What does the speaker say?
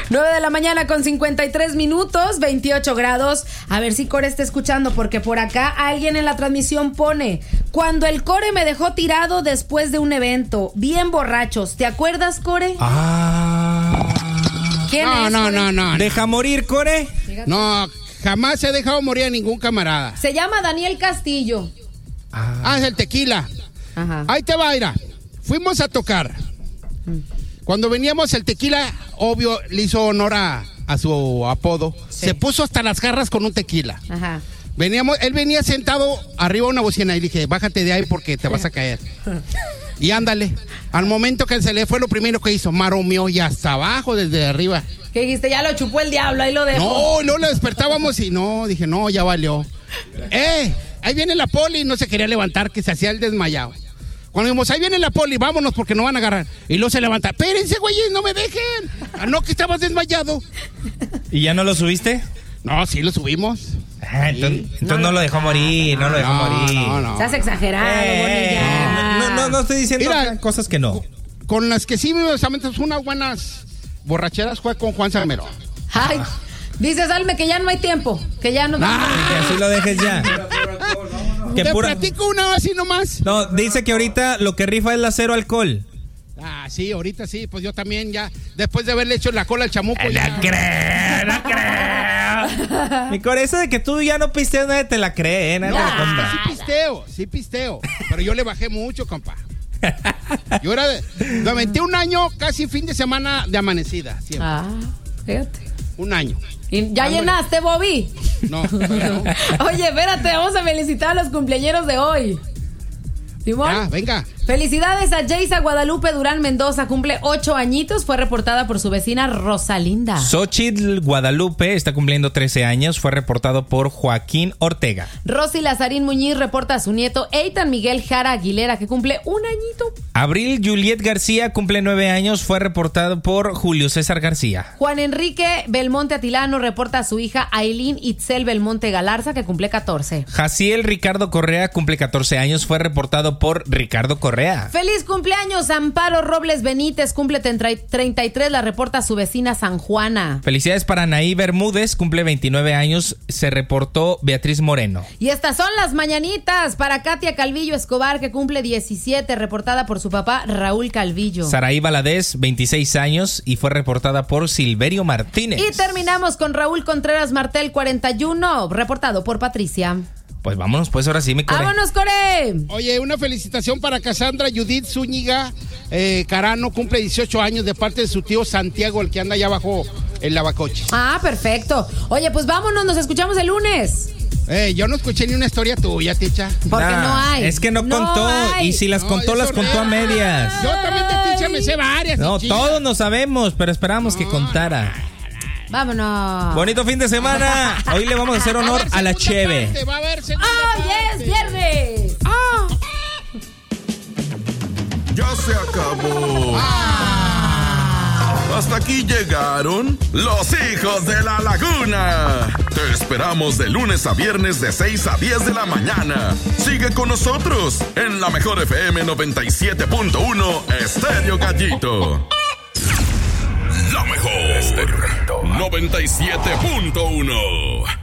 9:53 a.m, 28 grados. A ver si Core está escuchando, porque por acá alguien en la transmisión pone: cuando el Core me dejó tirado después de un evento, bien borrachos. ¿Te acuerdas, Core? ¿Quién es? No. ¿Deja morir, Core? No, jamás he dejado morir a ningún camarada. Se llama Daniel Castillo. Es el tequila. Ajá. Ahí te va, Ira. Fuimos a tocar. Cuando veníamos, el tequila, obvio, le hizo honor a su apodo. Sí. Se puso hasta las garras con un tequila. Ajá. Él venía sentado arriba de una bocina y dije, bájate de ahí porque te vas a caer. Y ándale. Al momento que se le fue, lo primero que hizo, maromeó y hasta abajo, desde arriba. ¿Qué dijiste? Ya lo chupó el diablo, ahí lo dejó. No, luego lo despertábamos y dije, no, ya valió. Ahí viene la poli, no se quería levantar, que se hacía el desmayado. Cuando dijimos, ahí viene la poli, vámonos porque no van a agarrar. Y luego se levanta, espérense, güeyes, no me dejen. No, que estabas desmayado. ¿Y ya no lo subiste? No, sí lo subimos. Entonces no lo dejó morir, no lo dejó morir. No. Estás exagerado, Bonilla. No estoy diciendo cosas que no. Con las que sí me aventamos unas buenas borracheras fue con Juan Salmerón. Ay, dice Salme que ya no hay tiempo, que ya no... Que así lo dejes ya. Te platico una así nomás. No, dice que ahorita lo que rifa es la cero alcohol. Sí, ahorita sí, pues yo también ya, después de haberle hecho la cola al chamuco. No creo. Mi Core, eso de que tú ya no pisteas, nadie te la cree, nadie te la compra. Sí pisteo, pero yo le bajé mucho, compa. Yo me aventé un año, casi fin de semana de amanecida, siempre. Fíjate. Un año. ¿Y ya llenaste, Bobby? No. Oye, espérate, vamos a felicitar a los cumpleañeros de hoy. ¿Simón? Venga. Felicidades a Jaysa Guadalupe Durán Mendoza, cumple 8 añitos, fue reportada por su vecina Rosalinda. Xochitl Guadalupe está cumpliendo 13 años, fue reportado por Joaquín Ortega. Rosy Lazarín Muñiz reporta a su nieto Eitan Miguel Jara Aguilera, que cumple un añito. Abril Juliet García cumple 9 años, fue reportado por Julio César García. Juan Enrique Belmonte Atilano reporta a su hija Ailín Itzel Belmonte Galarza, que cumple 14. Jaciel Ricardo Correa cumple 14 años, fue reportado por Ricardo Correa. ¡Feliz cumpleaños! Amparo Robles Benítez cumple 33, la reporta su vecina San Juana. Felicidades para Anaí Bermúdez, cumple 29 años, se reportó Beatriz Moreno. Y estas son las mañanitas para Katia Calvillo Escobar, que cumple 17, reportada por su papá Raúl Calvillo. Saraí Valadez, 26 años, y fue reportada por Silverio Martínez. Y terminamos con Raúl Contreras Martel, 41, reportado por Patricia. Pues vámonos, pues ahora sí, mi Core. ¡Vámonos, Core! Oye, una felicitación para Cassandra Judith Zúñiga Carano, cumple 18 años de parte de su tío Santiago, el que anda allá abajo en Lavacoche. Perfecto. Oye, pues vámonos, nos escuchamos el lunes. Yo no escuché ni una historia tuya, Ticha. Porque no hay. Es que no contó, y si las contó, las contó a medias. Yo también de Ticha me sé varias. No, Ticha. todos nos sabemos, pero esperamos que contara. Vámonos. Bonito fin de semana. Hoy le vamos a hacer honor a la cheve. ¡Es viernes! Ya se acabó. Hasta aquí llegaron los hijos de la laguna. Te esperamos de lunes a viernes de 6 a 10 de la mañana. Sigue con nosotros en la mejor FM 97.1 Estéreo Gallito. La mejor 97.1